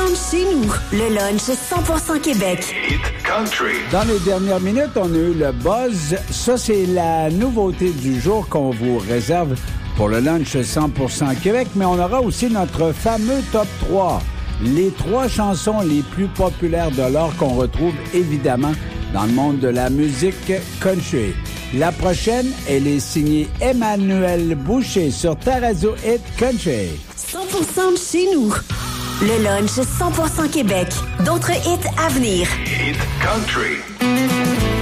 de chez nous. Le lunch 100% Québec. Hit Country. Dans les dernières minutes, on a eu le buzz. Ça, c'est la nouveauté du jour qu'on vous réserve pour le lunch 100% Québec. Mais on aura aussi notre fameux top 3. Les 3 chansons les plus populaires de l'or qu'on retrouve évidemment dans le monde de la musique country. La prochaine, elle est signée Emmanuel Boucher sur Tarazo Hit Country. 100% de chez nous. Le lunch 100% Québec. D'autres hits à venir. Hit Country.